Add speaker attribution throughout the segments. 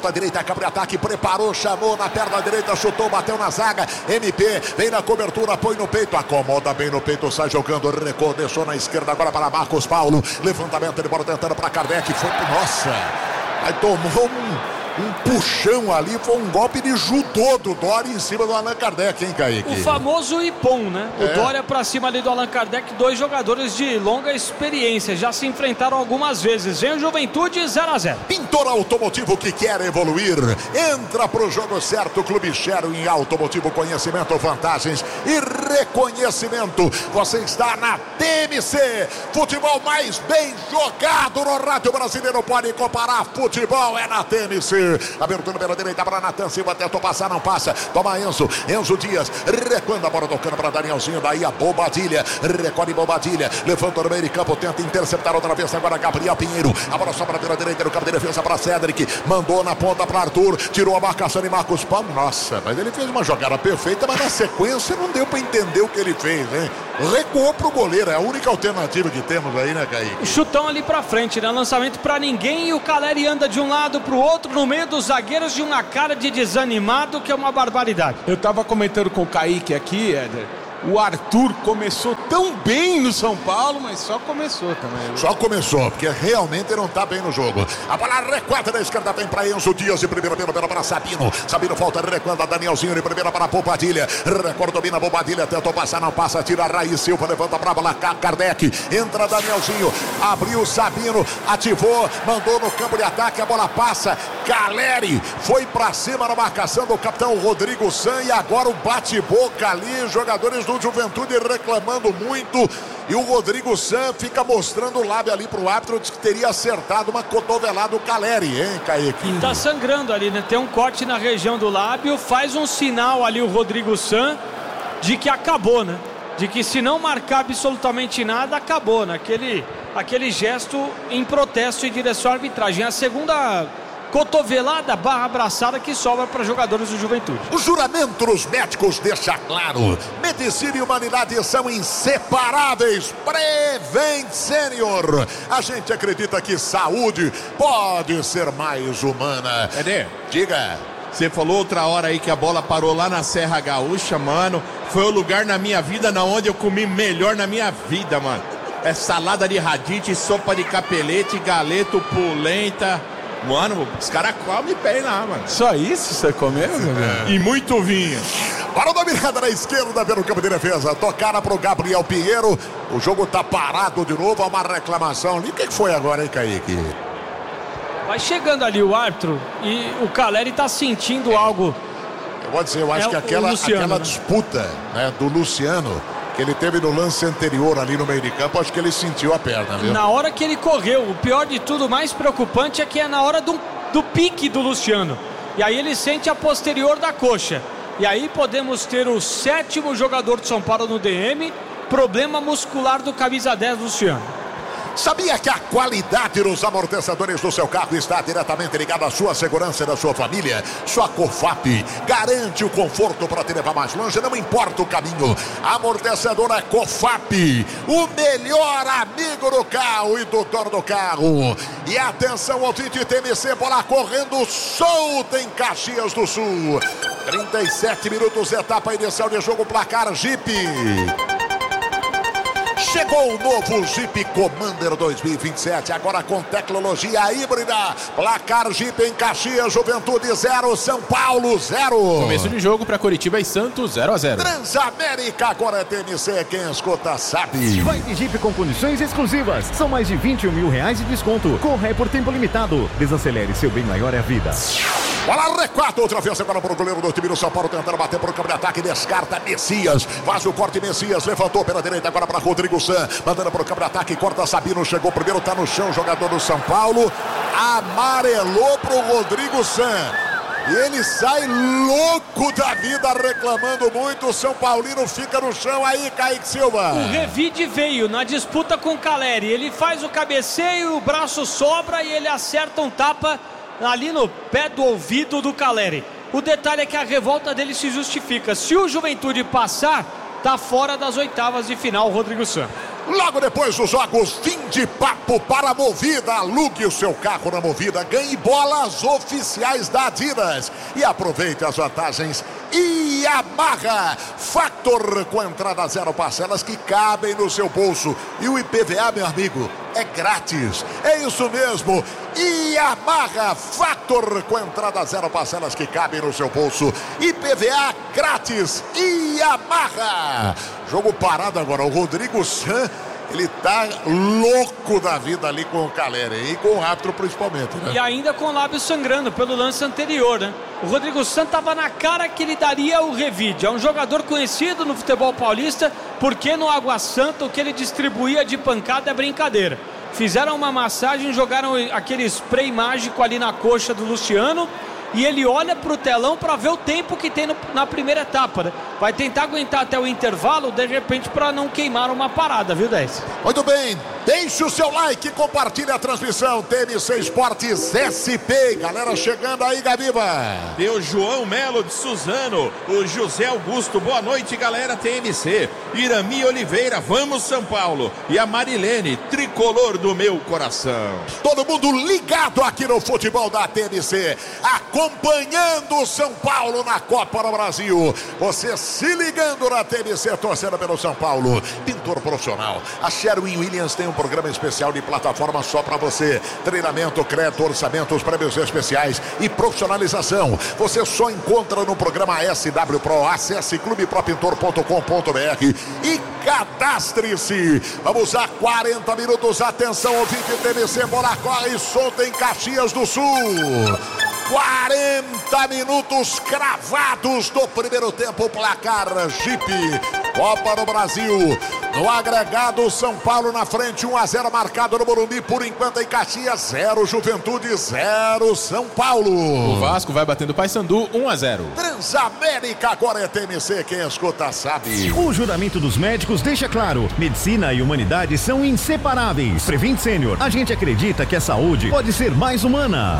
Speaker 1: ponta direita, cabre ataque, preparou, chamou na perna direita, chutou, bateu na zaga. MP vem na cobertura, põe no peito, acomoda bem no peito, sai jogando, recuou, deixou na esquerda agora para Marcos Paulo. Levantamento de bola tentando para Kardec, foi pro nossa. Aí tomou um puxão ali, foi um golpe de judô do Dória em cima do Allan Kardec, hein, Kaique?
Speaker 2: O famoso Ipom, né? O Dória pra cima ali do Allan Kardec, dois jogadores de longa experiência, já se enfrentaram algumas vezes. Vem o Juventude 0-0.
Speaker 1: Pintor automotivo que quer evoluir, entra pro jogo certo, Clube Chery em automotivo, conhecimento, vantagens e reconhecimento. Você está na TMC, futebol mais bem jogado no rádio brasileiro, pode comparar, futebol é na TMC. Abertura pela direita para Natan Silva, tentou passar, não passa. Toma Enzo Dias, recuando a bola tocando para Danielzinho, daí a Bobadilha, recolhe Bobadilha, levanta no meio de campo, tenta interceptar outra vez, agora Gabriel Pinheiro, a bola sobra pela direita no campo de defesa para Cedric, mandou na ponta para Arthur, tirou a marcação de Marcos Paulo, nossa, mas ele fez uma jogada perfeita, mas na sequência não deu para entender o que ele fez, hein? Recuou pro goleiro, é a única alternativa que temos aí, né, Kaique?
Speaker 2: Chutão ali pra frente, né? Lançamento pra ninguém e o Caleri anda de um lado pro outro no meio dos zagueiros de uma cara de desanimado que é uma barbaridade.
Speaker 3: Eu tava comentando com o Kaique aqui, Éder. O Arthur começou tão bem no São Paulo, mas só começou também.
Speaker 1: Só começou, porque realmente não tá bem no jogo. A bola recuada da esquerda, vem para Enzo Dias de primeira para Sabino. Sabino volta, recuada Danielzinho de primeira para Bobadilha. Recorda, domina Bobadilha, tentou passar, não passa, tira Raí Silva, levanta pra bola, Kardec. Entra Danielzinho, abriu Sabino, ativou, mandou no campo de ataque, a bola passa. Caleri foi pra cima na marcação do capitão Rodrigo San e agora o bate-boca ali, jogadores do Juventude reclamando muito e o Rodrigo San fica mostrando o lábio ali pro árbitro, diz que teria acertado uma cotovelada do Caleri, hein, Kaique?
Speaker 2: Tá sangrando ali, né? Tem um corte na região do lábio, faz um sinal ali o Rodrigo San de que acabou, né? De que se não marcar absolutamente nada, acabou, né? Aquele gesto em protesto em direção à arbitragem. A segunda cotovelada barra abraçada que sobra para jogadores do Juventude.
Speaker 1: O juramento dos médicos deixa claro: medicina e humanidade são inseparáveis. Prevent Senior. A gente acredita que saúde pode ser mais humana.
Speaker 4: Éder,
Speaker 1: diga.
Speaker 4: Você falou outra hora aí que a bola parou lá na Serra Gaúcha, mano. Foi o lugar na minha vida na onde eu comi melhor na minha vida, mano. É salada de radite, sopa de capelete, galeto, polenta. Mano, os caras comem bem lá, mano.
Speaker 3: Só isso você comeu, meu?
Speaker 4: E muito vinho.
Speaker 1: Para o dominada na esquerda, pelo campo de defesa. Tocaram pro Gabriel Pinheiro. O jogo tá parado de novo. Há uma reclamação ali. O que foi agora, hein, Kaique?
Speaker 2: Vai chegando ali o árbitro e o Caleri tá sentindo algo.
Speaker 1: Eu vou dizer, eu acho que aquela disputa, né, do Luciano, que ele teve no lance anterior ali no meio de campo, acho que ele sentiu a perna, viu?
Speaker 2: Na hora que ele correu, o pior de tudo, mais preocupante é que é na hora do pique do Luciano. E aí ele sente a posterior da coxa. E aí podemos ter o 7º jogador de São Paulo no DM, problema muscular do camisa 10, Luciano.
Speaker 1: Sabia que a qualidade dos amortecedores do seu carro está diretamente ligada à sua segurança e da sua família? Sua Cofap garante o conforto para te levar mais longe, não importa o caminho. Amortecedor é Cofap, o melhor amigo do carro e do dono do carro. E atenção, ouvinte TMC, bola correndo solta em Caxias do Sul. 37 minutos, etapa inicial de jogo, placar Jeep. Chegou o novo Jeep Commander 2027, agora com tecnologia híbrida. Placar Jeep em Caxias, Juventude 0, São Paulo 0.
Speaker 5: Começo de jogo para Curitiba e Santos 0-0.
Speaker 1: Transamérica, agora é TMC, quem escuta sabe.
Speaker 6: Vai de Jeep com condições exclusivas. São mais de 21 mil reais de desconto. Corra é por tempo limitado. Desacelere, seu bem maior é a vida.
Speaker 1: Bola recuada outra vez agora para o goleiro do time do São Paulo, tentando bater para o campo de ataque, descarta Messias, faz o corte Messias, levantou pela direita agora para Rodrigo San, mandando para o campo de ataque, corta Sabino, chegou primeiro, tá no chão, jogador do São Paulo, amarelou para o Rodrigo San. E ele sai louco da vida, reclamando muito. O São Paulino fica no chão aí, Kaique Silva.
Speaker 2: O revide veio na disputa com o Caleri. Ele faz o cabeceio, o braço sobra e ele acerta um tapa ali no pé do ouvido do Caleri. O detalhe é que a revolta dele se justifica. Se o Juventude passar, está fora das oitavas de final, o Rodrigo Sanz.
Speaker 1: Logo depois dos jogos, fim de papo para a Movida. Alugue o seu carro na Movida, ganhe bolas oficiais da Adidas e aproveite as vantagens Yamaha Factor com entrada 0 parcelas que cabem no seu bolso. E o IPVA, meu amigo, é grátis. É isso mesmo, Yamaha Factor com entrada 0 parcelas que cabem no seu bolso. IPVA grátis, Yamaha. Jogo parado agora, o Rodrigo Sanz, ele tá louco da vida ali com o Caleri e com o árbitro principalmente, né?
Speaker 2: E ainda com o lábio sangrando pelo lance anterior, né? O Rodrigo Sanz tava na cara que ele daria o revide. É um jogador conhecido no futebol paulista, porque no Água Santa o que ele distribuía de pancada é brincadeira. Fizeram uma massagem, jogaram aquele spray mágico ali na coxa do Luciano e ele olha pro telão para ver o tempo que tem na primeira etapa, né? Vai tentar aguentar até o intervalo, de repente, para não queimar uma parada, viu, 10?
Speaker 1: Muito bem, deixe o seu like, compartilhe a transmissão. TMC Esportes SP, galera chegando aí, Gabiba.
Speaker 4: Deu João Melo de Suzano, o José Augusto, boa noite, galera TMC. Irami Oliveira, vamos São Paulo. E a Marilene, tricolor do meu coração.
Speaker 1: Todo mundo ligado aqui no futebol da TMC, acompanhando o São Paulo na Copa do Brasil. Você se ligando na TMC, torcendo pelo São Paulo. Pintor profissional, a Sherwin Williams tem um programa especial de plataforma só para você. Treinamento, crédito, orçamentos, prêmios especiais e profissionalização. Você só encontra no programa SW Pro. Acesse clubepropintor.com.br e cadastre-se. Vamos a 40 minutos. Atenção, ouvinte TMC, bola corre, solta em Caxias do Sul. 40 minutos cravados do primeiro tempo, placar Jeep, Copa do Brasil. No agregado, São Paulo na frente, 1-0 marcado no Morumbi, por enquanto em Caxias, 0 Juventude, 0 São Paulo.
Speaker 5: O Vasco vai batendo o Paysandu, 1-0.
Speaker 1: Transamérica, agora é TMC, quem escuta sabe.
Speaker 6: O juramento dos médicos deixa claro, medicina e humanidade são inseparáveis. Prevent Senior, a gente acredita que a saúde pode ser mais humana.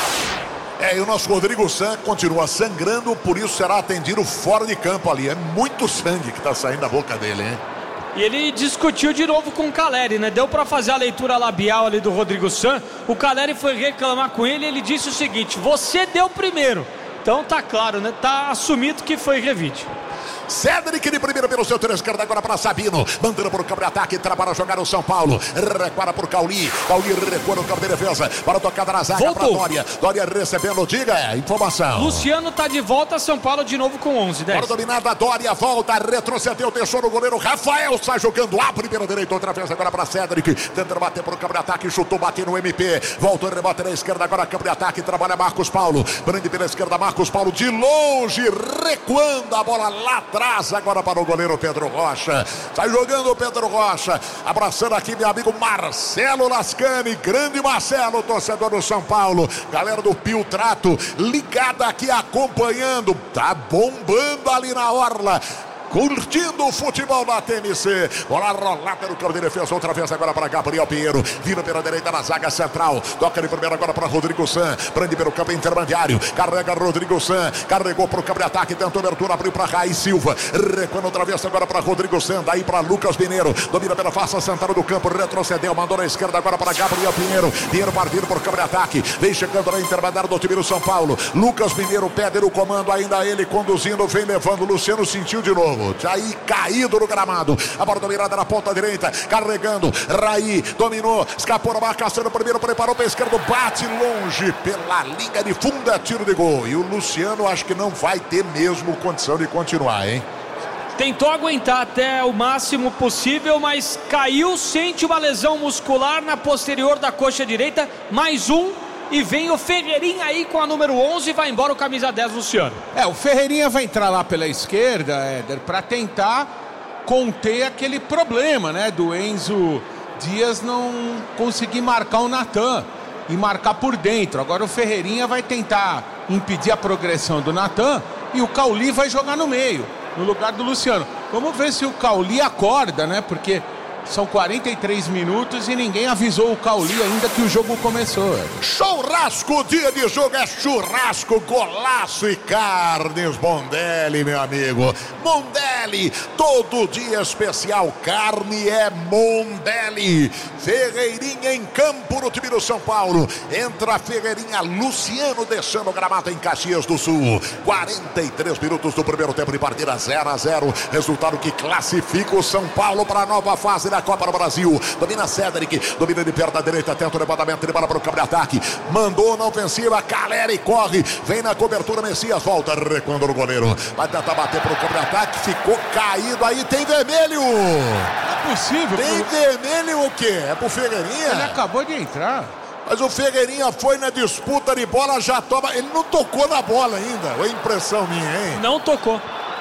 Speaker 1: E o nosso Rodrigo Sanz continua sangrando, por isso será atendido fora de campo ali. É muito sangue que tá saindo da boca dele, hein?
Speaker 2: E ele discutiu de novo com o Caleri, né? Deu para fazer a leitura labial ali do Rodrigo Sanz. O Caleri foi reclamar com ele e ele disse o seguinte: você deu primeiro. Então tá claro, né? Tá assumido que foi revide.
Speaker 1: Cédric de primeiro pelo seu tiro esquerdo, agora para Sabino, mandando para o campo de ataque, trabalha a jogar o São Paulo, recuara por Cauli, recua no campo de defesa, para a tocada na zaga para Dória, Dória recebendo, diga, informação.
Speaker 2: Luciano tá de volta, São Paulo de novo com 11, 10.
Speaker 1: Para dominada, Dória volta, retrocedeu, deixou no goleiro, Rafael sai jogando, abre pela direita, outra vez agora para Cédric, tentando bater para o campo de ataque, chutou, bateu no MP, voltou, rebate na esquerda, agora campo de ataque, trabalha Marcos Paulo, prende pela esquerda, Marcos Paulo de longe, recuando a bola lá atrás, agora para o goleiro Pedro Rocha. Sai jogando o Pedro Rocha. Abraçando aqui meu amigo Marcelo Lascani. Grande Marcelo, torcedor do São Paulo. Galera do Pio Trato, ligada aqui acompanhando. Tá bombando ali na orla. Curtindo o futebol da TMC. Bola rolada pelo campo de defesa. Outra vez agora para Gabriel Pinheiro. Vira pela direita na zaga central. Toca de primeiro agora para Rodrigo Sanz. Prende pelo campo intermediário. Carrega Rodrigo Sanz. Carregou para o campo de ataque. Tentou abertura. Abriu para Raí Silva. Recuando outra vez agora para Rodrigo Sanz. Daí para Lucas Mineiro. Domina pela face central do campo. Retrocedeu. Mandou na esquerda agora para Gabriel Pinheiro. Pinheiro partindo por campo de ataque. Vem chegando na intermediária do time do São Paulo. Lucas Mineiro pede no comando. Ainda ele conduzindo. Vem levando. Luciano sentiu de novo. Jair caído no gramado. A bola dominada na ponta direita. Carregando. Raí dominou. Escapou na marcação. Primeiro preparou para a esquerda. Bate longe pela linha de fundo. É tiro de gol. E o Luciano acho que não vai ter mesmo condição de continuar, hein?
Speaker 2: Tentou aguentar até o máximo possível, mas caiu. Sente uma lesão muscular na posterior da coxa direita. Mais um. E vem o Ferreirinha aí com a número 11 e vai embora o camisa 10, Luciano.
Speaker 3: O Ferreirinha vai entrar lá pela esquerda, Éder, para tentar conter aquele problema, né, do Enzo Dias não conseguir marcar o Natan e marcar por dentro. Agora o Ferreirinha vai tentar impedir a progressão do Natan e o Cauli vai jogar no meio, no lugar do Luciano. Vamos ver se o Cauli acorda, né, porque São 43 minutos e ninguém avisou o Cauli ainda que o jogo começou.
Speaker 1: Churrasco, dia de jogo é churrasco, golaço e carnes Mondelli, meu amigo. Mondelli, todo dia especial, carne é Mondelli. Ferreirinha em campo no time do São Paulo. Entra a Ferreirinha, Luciano deixando o gramado em Caxias do Sul. 43 minutos do primeiro tempo de partida, 0-0. Resultado que classifica o São Paulo para a nova fase da Copa do Brasil. Domina Cédric, domina de perna direita, tenta o levantamento de bola para o campo de ataque. Mandou na ofensiva, Caleri corre, vem na cobertura, Messias volta, recuando no goleiro. Vai tentar bater para o campo de ataque, ficou caído aí, tem vermelho.
Speaker 3: Não é possível.
Speaker 1: Tem vermelho o quê? É pro Ferreirinha?
Speaker 3: Ele acabou de entrar.
Speaker 1: Mas o Ferreirinha foi na disputa de bola, já toma. Ele não tocou na bola ainda. É impressão minha, hein?
Speaker 2: Não tocou.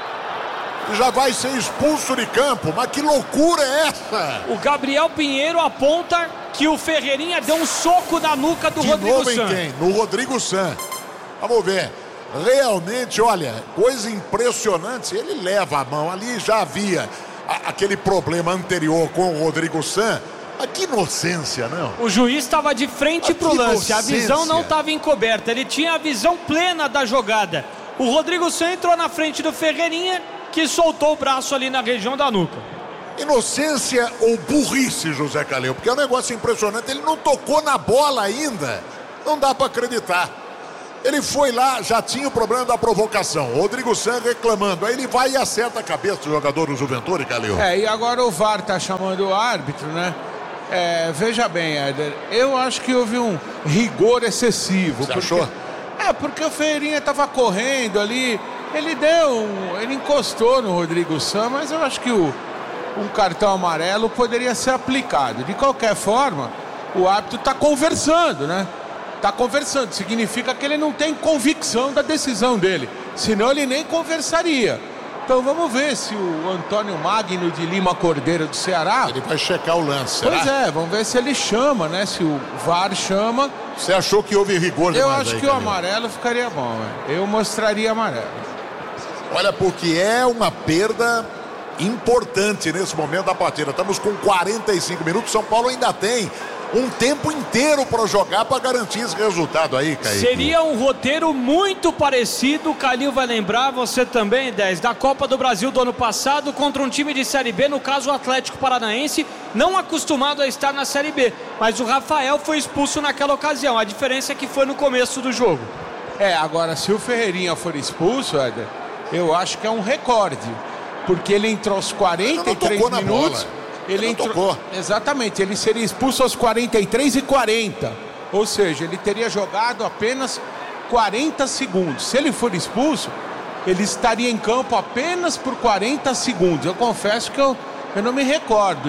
Speaker 1: Já vai ser expulso de campo, mas que loucura é essa?
Speaker 2: O Gabriel Pinheiro aponta que o Ferreirinha deu um soco na nuca do Rodrigo San.
Speaker 1: Em quem? No Rodrigo San. Vamos ver. Realmente, olha, coisa impressionante. Ele leva a mão ali, já havia aquele problema anterior com o Rodrigo San. Mas que inocência, não?
Speaker 2: O juiz estava de frente pro lance, a visão não estava encoberta, ele tinha a visão plena da jogada. O Rodrigo San entrou na frente do Ferreirinha, que soltou o braço ali na região da nuca.
Speaker 1: Inocência ou burrice, José Calil? Porque é um negócio impressionante, ele não tocou na bola ainda. Não dá para acreditar. Ele foi lá, já tinha o problema da provocação. Rodrigo San reclamando. Aí ele vai e acerta a cabeça do jogador do Juventude, Calil.
Speaker 3: E agora o VAR tá chamando o árbitro, né? Veja bem, Éder, eu acho que houve um rigor excessivo.
Speaker 1: Você achou?
Speaker 3: Porque o Ferreirinha tava correndo ali, ele encostou no Rodrigo San, mas eu acho que um cartão amarelo poderia ser aplicado. De qualquer forma, o árbitro tá conversando, né? Tá conversando, significa que ele não tem convicção da decisão dele, senão ele nem conversaria. Então vamos ver se o Antônio Magno de Lima Cordeiro do Ceará...
Speaker 1: Ele vai checar o lance, será?
Speaker 3: Pois é, vamos ver se ele chama, né? Se o VAR chama...
Speaker 1: Você achou que houve rigor demais?
Speaker 3: Eu acho que o amarelo ficaria bom, né? Eu mostraria amarelo.
Speaker 1: Olha, porque é uma perda importante nesse momento da partida. Estamos com 45 minutos, São Paulo ainda tem um tempo inteiro para jogar para garantir esse resultado aí, Kaique.
Speaker 2: Seria um roteiro muito parecido, o Calil vai lembrar, você também, 10, da Copa do Brasil do ano passado contra um time de Série B, no caso o Atlético Paranaense, não acostumado a estar na Série B, mas o Rafael foi expulso naquela ocasião, a diferença é que foi no começo do jogo.
Speaker 3: Agora se o Ferreirinha for expulso, Éder, eu acho que é um recorde, porque ele entrou aos 43 minutos... Ele entrou. Exatamente, ele seria expulso aos 43 e 40. Ou seja, ele teria jogado apenas 40 segundos. Se ele for expulso, ele estaria em campo apenas por 40 segundos. Eu confesso que eu não me recordo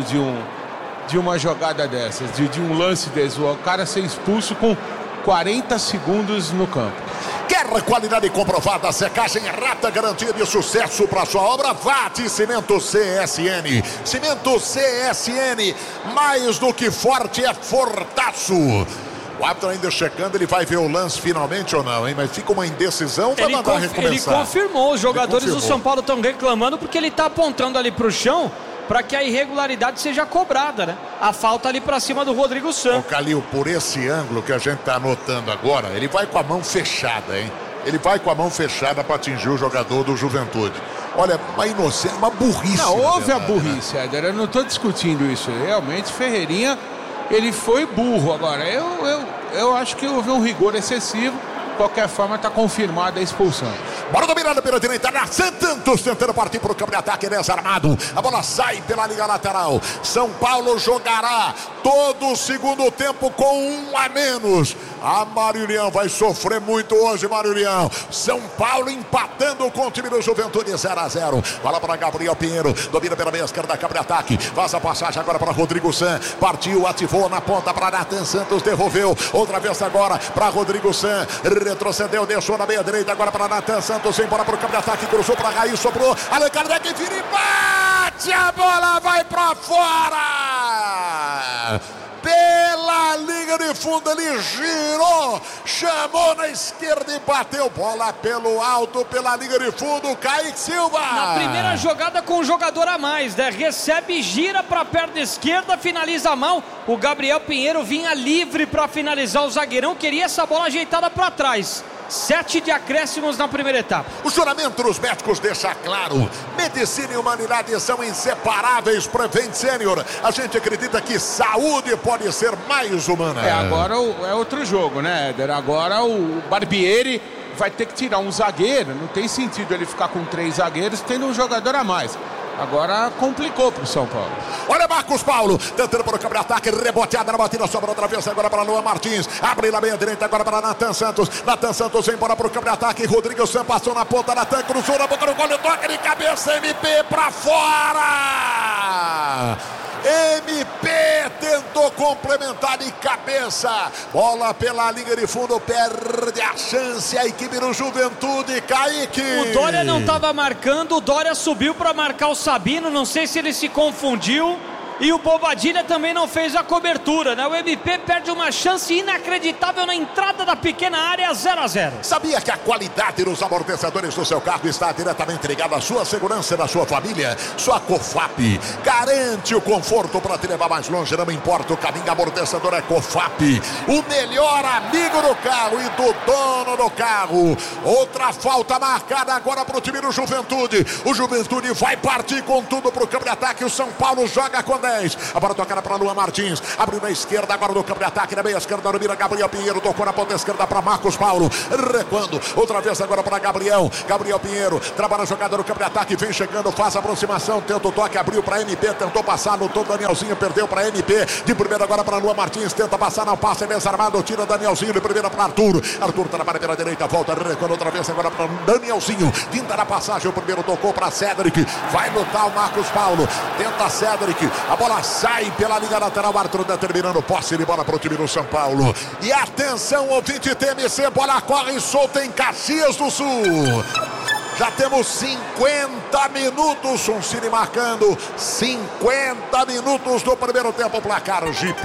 Speaker 3: de uma jogada dessas, de um lance desse. O cara ser expulso com 40 segundos no campo.
Speaker 1: Quer qualidade comprovada, secagem rápida, garantia de sucesso para sua obra? Vate Cimento CSN. Cimento CSN, mais do que forte, é fortaço. O árbitro ainda checando, ele vai ver o lance finalmente ou não, hein? Mas fica uma indecisão, vai mandar recomeçar.
Speaker 2: Ele confirmou, os jogadores do São Paulo estão reclamando porque ele está apontando ali para o chão para que a irregularidade seja cobrada, né? A falta ali para cima do Rodrigo San.
Speaker 1: Ô Calil, por esse ângulo que a gente tá anotando agora, ele vai com a mão fechada, hein? Ele vai com a mão fechada para atingir o jogador do Juventude. Olha, uma inocência, uma burrice.
Speaker 3: Não, houve a burrice, Éder, eu não tô discutindo isso. Realmente, Ferreirinha, ele foi burro. Agora, eu acho que houve um rigor excessivo. De qualquer forma, está confirmada a expulsão.
Speaker 1: Bola dominada pela direita, Santos tentando partir para o campo de ataque, desarmado. A bola sai pela linha lateral. São Paulo jogará todo o segundo tempo com um a menos. A Mário Leão vai sofrer muito hoje, Mário Leão. São Paulo empatando com o time do Juventude, 0-0. Bola para Gabriel Pinheiro, domina pela meia esquerda, campo de ataque. Faz a passagem agora para Rodrigo San. Partiu, ativou na ponta para Nathan Santos, devolveu. Outra vez agora para Rodrigo San. Retrocedeu, deixou na meia direita, agora para Nathan Santos, embora para o campo de ataque, cruzou para Raí, sobrou, Allan Kardec vira e bate, a bola vai para fora, pela Liga linha de fundo, ele girou, chamou na esquerda e bateu bola pelo alto, pela linha de fundo, Kaique Silva.
Speaker 2: Na primeira jogada com um jogador a mais, né? Recebe, gira para a perna esquerda, finaliza mal. O Gabriel Pinheiro vinha livre para finalizar, o zagueirão queria essa bola ajeitada para trás. 7 de acréscimos na primeira etapa.
Speaker 1: O juramento dos médicos deixa claro: medicina e humanidade são inseparáveis. Prevent Senior, a gente acredita que saúde pode ser mais humana.
Speaker 3: Agora é outro jogo, né, Éder? Agora o Barbieri vai ter que tirar um zagueiro. Não tem sentido ele ficar com 3 zagueiros tendo um jogador a mais. Agora complicou pro São Paulo.
Speaker 1: Olha Marcos Paulo, tentando para o câmbio-ataque, reboteada na batida, sobra outra vez agora para Luan Martins. Abre na meia direita agora para Nathan Santos. Nathan Santos vem embora para o câmbio-ataque. Rodrigo San passou na ponta, Nathan cruzou na boca do gol, toque de cabeça, MP para fora. MP tentou complementar de cabeça, bola pela linha de fundo, perde a chance a equipe do Juventude. Kaique,
Speaker 2: o Dória não estava marcando, o Dória subiu para marcar o Sabino, não sei se ele se confundiu. E o Bobadilha também não fez a cobertura, né? O MP perde uma chance inacreditável na entrada da pequena área, 0-0.
Speaker 1: Sabia que a qualidade dos amortecedores do seu carro está diretamente ligada à sua segurança e da sua família? Sua Cofap garante o conforto para te levar mais longe, não importa o caminho. Amortecedor é Cofap, o melhor amigo do carro e do dono do carro. Outra falta marcada agora para o time do Juventude. O Juventude vai partir com tudo para o campo de ataque. O São Paulo joga com 10. A bola tocada para Luan Martins. Abriu na esquerda agora no campo de ataque. Na meia esquerda, Mira Gabriel Pinheiro. Tocou na ponta esquerda para Marcos Paulo. Recuando. Outra vez agora para Gabriel. Gabriel Pinheiro. Trabalha a jogada no campo de ataque. Vem chegando. Faz a aproximação. Tenta o toque. Abriu para MP. Tentou passar. Lutou Danielzinho. Perdeu para MP. De primeira agora para Luan Martins. Tenta passar. Não passa. É desarmado. Tira Danielzinho. De primeira para Arthur. Arthur trabalha pela direita. Volta. Recuando outra vez agora para Danielzinho. Tinta na passagem. O primeiro tocou para Cédric. Vai lutar o Marcos Paulo. Tenta Cédric. A bola sai pela linha lateral. Arthur determinando posse de bola para o time do São Paulo. E atenção, ouvinte TMC, bola corre solta em Caxias do Sul. Já temos 50 minutos, um Cine marcando 50 minutos do primeiro tempo, placar Jeep.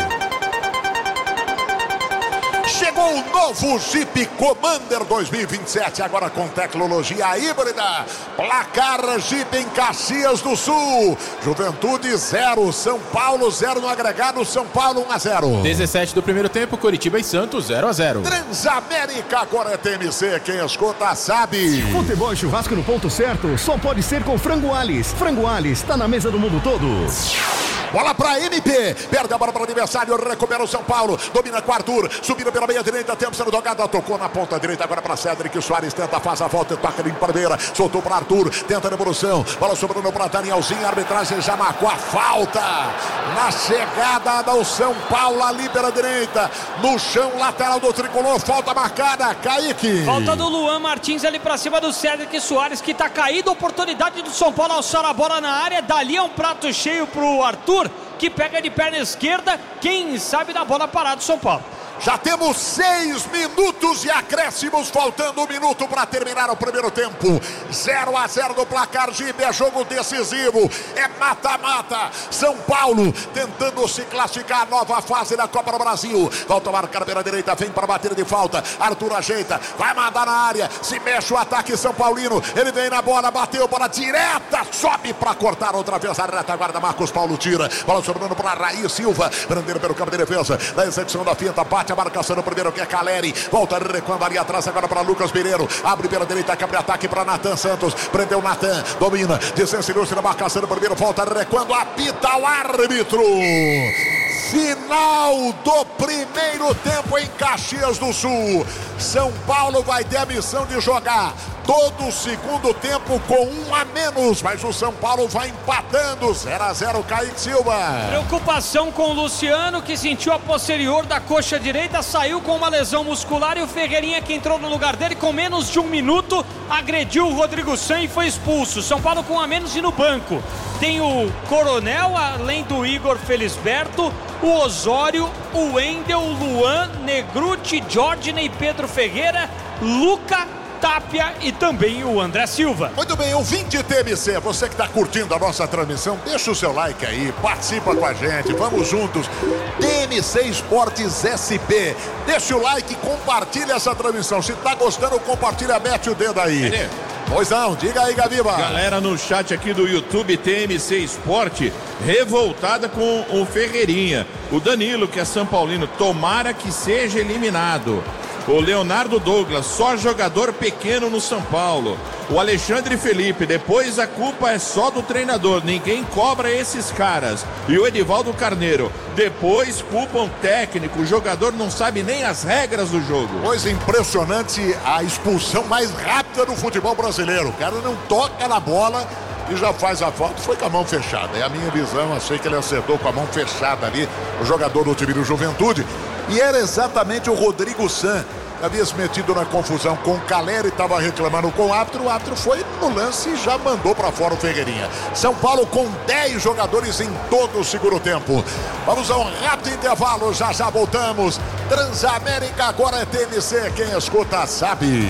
Speaker 1: Chegou o novo Jeep Commander 2027, agora com tecnologia híbrida. Placar Jeep em Caxias do Sul. Juventude 0, São Paulo 0 no agregado, São Paulo 1-0.
Speaker 5: 17 do primeiro tempo, Coritiba e Santos 0-0.
Speaker 1: Transamérica, agora é TMC, quem escuta sabe.
Speaker 6: Futebol e churrasco no ponto certo só pode ser com Frango Alis. Frango Alis, tá na mesa do mundo todo.
Speaker 1: Bola para MP, perde a bola para o adversário, recupera o São Paulo, domina com Arthur, subindo pela meia direita, tempo sendo jogada, tocou na ponta direita agora para Cédric, Soares tenta, faz a volta, toca ali para Beira, soltou para Arthur, tenta a devolução, bola sobrando para Danielzinho, a arbitragem já marcou a falta, na chegada do São Paulo ali pela direita, no chão lateral do tricolor, falta marcada, Kaique.
Speaker 2: Falta do Luan Martins ali para cima do Cédric Soares, que tá caído, oportunidade do São Paulo alçar a bola na área, dali é um prato cheio pro Arthur, que pega de perna esquerda, quem sabe na bola parada do São Paulo.
Speaker 1: Já temos 6 minutos e acréscimos, faltando 1 minuto para terminar o primeiro tempo. 0-0 no placar Jeep, é jogo decisivo, é mata-mata. São Paulo tentando se classificar a nova fase da Copa do Brasil. Volta a marcar pela direita, vem para bater de falta. Arthur ajeita, vai mandar na área, se mexe o ataque São Paulino. Ele vem na bola, bateu, bola direta, sobe para cortar outra vez a retaguarda. Marcos Paulo tira, bola sobrando para Raí Silva, prendendo pelo campo de defesa, na execução da finta, bate a marcação no primeiro que é Caleri, volta recuando ali atrás agora para Lucas Pereiro, abre pela direita, cabe ataque para Nathan Santos, prendeu Nathan, domina, desceu-se na marcação no primeiro, volta recuando, apita o árbitro. Final do primeiro tempo em Caxias do Sul. São Paulo vai ter a missão de jogar todo o segundo tempo com 1 a menos, mas o São Paulo vai empatando, 0-0, Kaique Silva.
Speaker 2: Preocupação com o Luciano, que sentiu a posterior da coxa direita, saiu com uma lesão muscular, e o Ferreirinha, que entrou no lugar dele com menos de 1 minuto, agrediu o Rodrigo San e foi expulso. São Paulo com 1 a menos e no banco tem o Coronel, além do Igor Felisberto, o Osório, o Wendel, o Luan, Negruti, Jordney, Pedro Ferreira, Luca, Tapia e também o André Silva.
Speaker 1: Muito bem, ouvinte TMC, você que está curtindo a nossa transmissão, deixa o seu like aí, participa com a gente, vamos juntos. TMC Esportes SP, deixa o like, compartilha essa transmissão. Se tá gostando, compartilha, mete o dedo aí. Pois não, diga aí, Gabiba.
Speaker 4: Galera no chat aqui do YouTube TMC Esporte, revoltada com o Ferreirinha. O Danilo, que é São Paulino, tomara que seja eliminado. O Leonardo Douglas, só jogador pequeno no São Paulo. O Alexandre Felipe, depois a culpa é só do treinador, ninguém cobra esses caras. E o Edivaldo Carneiro, depois culpam técnico, o jogador não sabe nem as regras do jogo.
Speaker 1: Coisa impressionante, a expulsão mais rápida do futebol brasileiro. O cara não toca na bola e já faz a falta, foi com a mão fechada. É a minha visão, achei que ele acertou com a mão fechada ali, o jogador do time do Juventude. E era exatamente o Rodrigo San, que havia se metido na confusão com o Caleri, estava reclamando com o árbitro foi no lance e já mandou para fora o Ferreirinha. São Paulo com 10 jogadores em todo o segundo tempo. Vamos a um rápido intervalo, já voltamos. Transamérica agora é TMC, quem escuta sabe.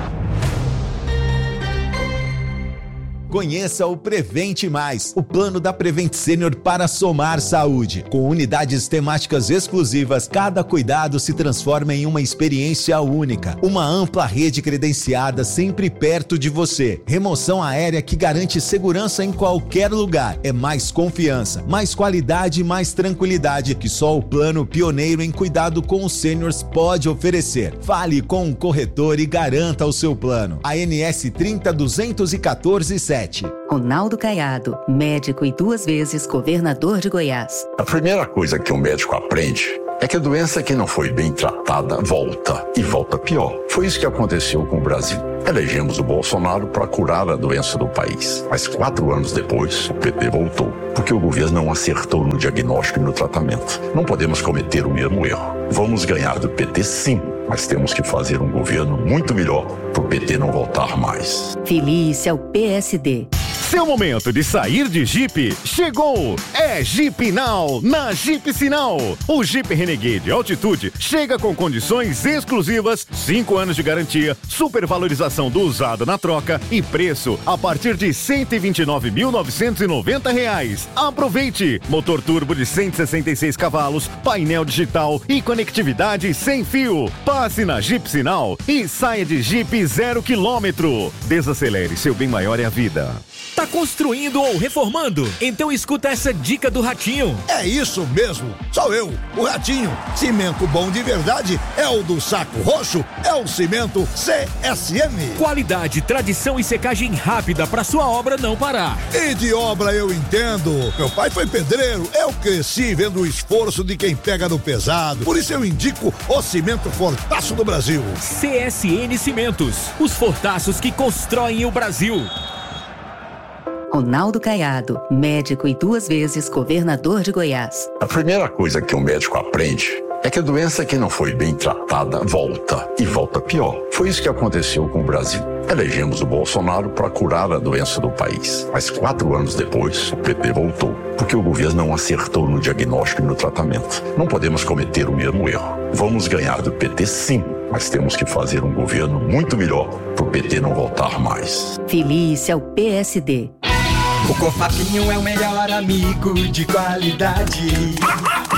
Speaker 7: Conheça o Prevente Mais, o plano da Prevent Senior para somar saúde. Com unidades temáticas exclusivas, cada cuidado se transforma em uma experiência única. Uma ampla rede credenciada sempre perto de você. Remoção aérea que garante segurança em qualquer lugar. É mais confiança, mais qualidade e mais tranquilidade que só o plano pioneiro em cuidado com os seniors pode oferecer. Fale com um corretor e garanta o seu plano. ANS 30.214.7.
Speaker 8: Ronaldo Caiado, médico e 2 vezes governador de Goiás.
Speaker 9: A primeira coisa que um médico aprende é que a doença que não foi bem tratada volta, e volta pior. Foi isso que aconteceu com o Brasil. Elegemos o Bolsonaro para curar a doença do país. Mas 4 anos depois, o PT voltou, porque o governo não acertou no diagnóstico e no tratamento. Não podemos cometer o mesmo erro. Vamos ganhar do PT sim, mas temos que fazer um governo muito melhor para o PT não voltar mais.
Speaker 8: Filie-se ao PSD.
Speaker 6: Seu momento de sair de Jeep chegou! É Jeep Now, na Jeep Sinal. O Jeep Renegade Altitude chega com condições exclusivas, 5 anos de garantia, supervalorização do usado na troca e preço a partir de R$ 129.990. Aproveite! Motor turbo de 166 cavalos, painel digital e conectividade sem fio. Passe na Jeep Sinal e saia de Jeep 0 km. Desacelere, seu bem maior é a vida.
Speaker 10: Tá construindo ou reformando? Então escuta essa dica do Ratinho.
Speaker 11: É isso mesmo, sou eu, o Ratinho. Cimento bom de verdade é o do Saco Roxo, é o cimento CSM.
Speaker 10: Qualidade, tradição e secagem rápida para sua obra não parar.
Speaker 11: E de obra eu entendo. Meu pai foi pedreiro, eu cresci vendo o esforço de quem pega no pesado. Por isso eu indico o cimento Fortaço do Brasil.
Speaker 10: CSN Cimentos, os fortaços que constroem o Brasil.
Speaker 8: Ronaldo Caiado, médico e 2 vezes governador de Goiás.
Speaker 9: A primeira coisa que um médico aprende é que a doença que não foi bem tratada volta, e volta pior. Foi isso que aconteceu com o Brasil. Elegemos o Bolsonaro para curar a doença do país. Mas 4 anos depois, o PT voltou, porque o governo não acertou no diagnóstico e no tratamento. Não podemos cometer o mesmo erro. Vamos ganhar do PT sim, mas temos que fazer um governo muito melhor para o PT não voltar mais.
Speaker 8: Filie-se ao PSD.
Speaker 12: O Cofapinho é o melhor amigo de qualidade.